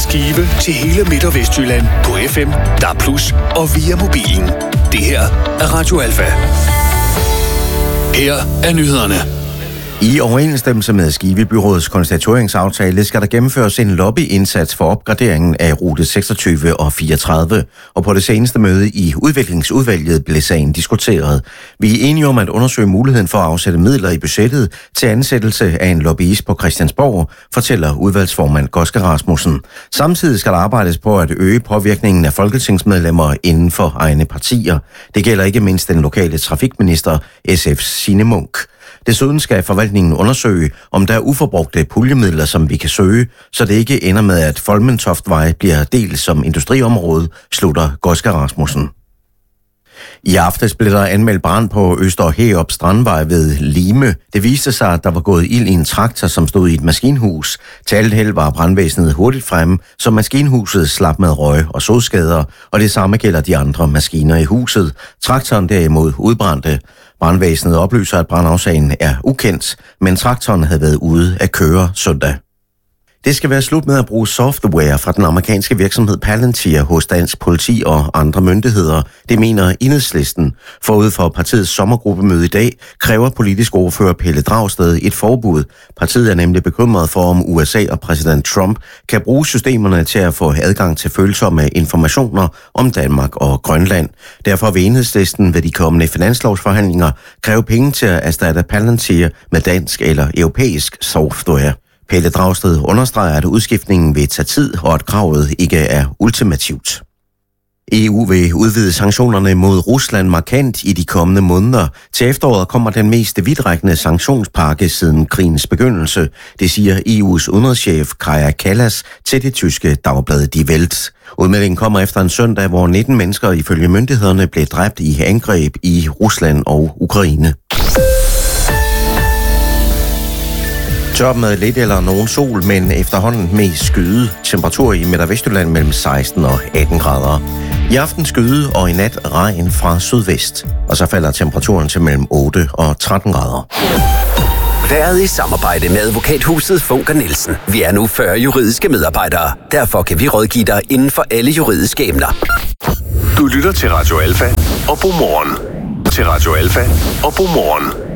Skive til hele Midt- og Vestjylland på FM, DAB+ og via mobilen. Det her er Radio Alfa. Her er nyhederne. I overensstemmelse med Skivebyrådets konstitueringsaftale skal der gennemføres en lobbyindsats for opgraderingen af rute 26 og 34, og på det seneste møde i udviklingsudvalget blev sagen diskuteret. Vi er enige om at undersøge muligheden for at afsætte midler i budgettet til ansættelse af en lobbyist på Christiansborg, fortæller udvalgsformand Goske Rasmussen. Samtidig skal der arbejdes på at øge påvirkningen af folketingsmedlemmer inden for egne partier. Det gælder ikke mindst den lokale trafikminister, SF's Signe Munk. Desuden skal forvaltningen undersøge, om der er uforbrugte puljemidler, som vi kan søge, så det ikke ender med, at Folmentoftvej bliver delt som industriområde, slutter Goske Rasmussen. I aftes blev der anmeldt brand på Øster Heop Strandvej ved Lime. Det viste sig, at der var gået ild i en traktor, som stod i et maskinhus. Til alt held var brandvæsenet hurtigt fremme, så maskinhuset slap med røg og sodskader, og det samme gælder de andre maskiner i huset. Traktoren derimod udbrændte. Brandvæsenet oplyser, at brandårsagen er ukendt, men traktoren havde været ude at køre søndag. Det skal være slut med at bruge software fra den amerikanske virksomhed Palantir hos dansk politi og andre myndigheder. Det mener Enhedslisten. Forud for partiets sommergruppemøde i dag kræver politisk ordfører Pelle Dragsted et forbud. Partiet er nemlig bekymret for, om USA og præsident Trump kan bruge systemerne til at få adgang til følsomme informationer om Danmark og Grønland. Derfor vil Enhedslisten ved de kommende finanslovsforhandlinger kræve penge til at erstatte Palantir med dansk eller europæisk software. Pelle Dragsted understreger, at udskiftningen vil tage tid, og at kravet ikke er ultimativt. EU vil udvide sanktionerne mod Rusland markant i de kommende måneder. Til efteråret kommer den mest vidtrækkende sanktionspakke siden krigens begyndelse. Det siger EU's udenrigschef Kaja Kallas til det tyske dagblad Die Welt. Udmeldingen kommer efter en søndag, hvor 19 mennesker ifølge myndighederne blev dræbt i angreb i Rusland og Ukraine. Tør med lidt eller nogen sol, men efterhånden mest skyde. Temperatur i Midt- og Vestjylland mellem 16 og 18 grader. I aften skyde og i nat regn fra sydvest. Og så falder temperaturen til mellem 8 og 13 grader. Været i samarbejde med advokathuset Funker Nielsen. Vi er nu 40 juridiske medarbejdere. Derfor kan vi rådgive dig inden for alle juridiske emner. Du lytter til Radio Alfa og Godmorgen. Til Radio Alfa og Godmorgen.